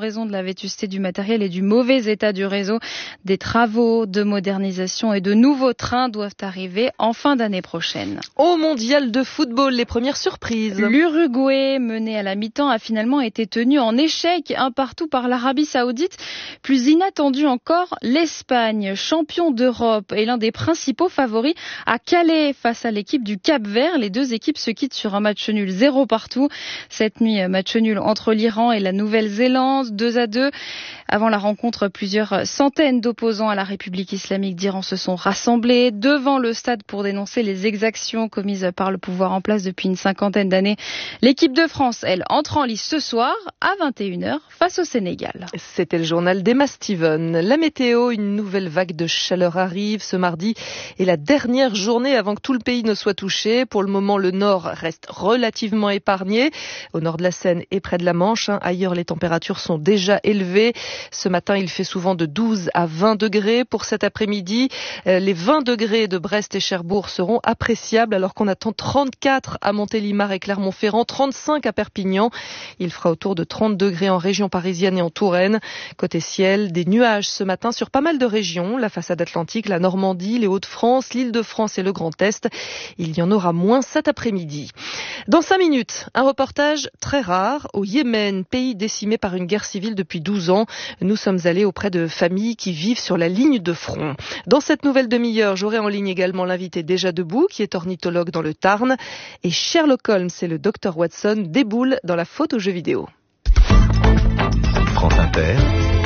raison de la vétusté du matériel et du mauvais état du réseau. Des travaux de modernisation et de nouveaux trains doivent arriver en fin d'année prochaine. Au mondial de football, les premières surprises. L'Uruguay, mené à la mi-temps, a finalement été tenu en échec un partout par l'Arabie Saoudite. Plus inattendu encore, l'Espagne, champion d'Europe et l'un des principaux favoris, a calé face à l'équipe du Cap-Vert. Les deux équipes se quittent sur un match nul 0 partout. Cette nuit, match nul entre l'Iran et la Nouvelle-Zélande, 2-2. Avant la rencontre, plusieurs centaines d'opposants à la République islamique d'Iran se sont rassemblés devant le stade pour dénoncer les exactions commises par le pouvoir en place depuis une cinquantaine d'années. L'équipe de France, elle, entre en lice ce soir à 21h face au Sénégal. C'était le journal d'Emma Steven. La météo, une nouvelle vague de chaleur arrive ce mardi et la dernière journée avant que tout le pays ne soit touché. Pour le moment, le nord reste relativement épargné. Au nord de la Seine et près de la Manche. Ailleurs, les températures sont déjà élevées. Ce matin, il fait souvent de 12 à 20 degrés. Pour cet après-midi, les 20 degrés de Brest et Cherbourg seront appréciables alors qu'on attend 34 à Montélimar et Clermont-Ferrand, 35 à Perpignan. Il fera autour de 30 degrés en région parisienne et en Touraine. Côté ciel, des nuages ce matin sur pas mal de régions. La façade atlantique, la Normandie, les Hauts-de-France, l'Île-de-France et le Grand Est. Il y en aura moins cet après-midi. Dans 5 minutes, un reportage très rare au Yémen, pays décimé par une guerre civile depuis 12 ans. Nous sommes allés auprès de familles qui vivent sur la ligne de front. Dans cette nouvelle demi-heure, j'aurai en ligne également l'invité déjà debout, qui est ornithologue dans le Tarn. Et Sherlock Holmes et le Dr Watson déboulent dans la faute aux jeux vidéo. France Inter.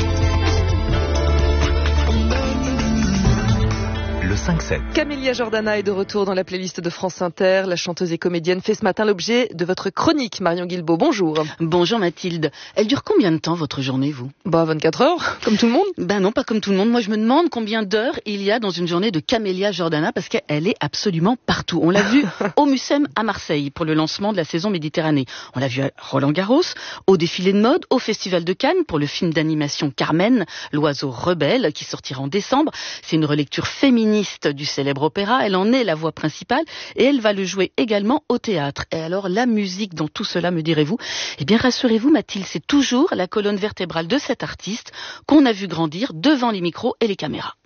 Le 5-7. Camélia Jordana est de retour dans la playlist de France Inter. La chanteuse et comédienne fait ce matin l'objet de votre chronique, Marion Guilbault. Bonjour. Bonjour Mathilde. Elle dure combien de temps votre journée, vous ? 24 heures, comme tout le monde. Non, pas comme tout le monde. Moi, je me demande combien d'heures il y a dans une journée de Camélia Jordana, parce qu'elle est absolument partout. On l'a vue au Mucem à Marseille pour le lancement de la saison Méditerranée. On l'a vue à Roland-Garros, au défilé de mode, au Festival de Cannes pour le film d'animation Carmen, l'oiseau rebelle, qui sortira en décembre. C'est une relecture féministe du célèbre opéra, elle en est la voix principale et elle va le jouer également au théâtre. Et alors la musique dans tout cela, me direz-vous ? Eh bien rassurez-vous Mathilde, c'est toujours la colonne vertébrale de cet artiste qu'on a vu grandir devant les micros et les caméras.